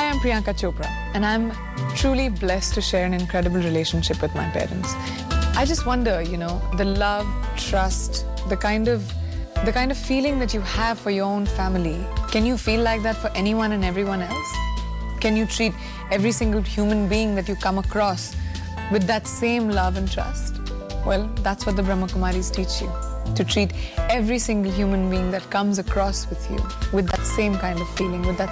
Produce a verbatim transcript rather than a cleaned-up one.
I'm Priyanka Chopra, and I'm truly blessed to share an incredible relationship with my parents. I just wonder, you know, the love, trust, the kind of the kind of feeling that you have for your own family. Can you feel like that for anyone and everyone else? Can you treat every single human being that you come across with that same love and trust? Well, that's what the Brahma Kumaris teach you. To treat every single human being that comes across with you with that same kind of feeling, with that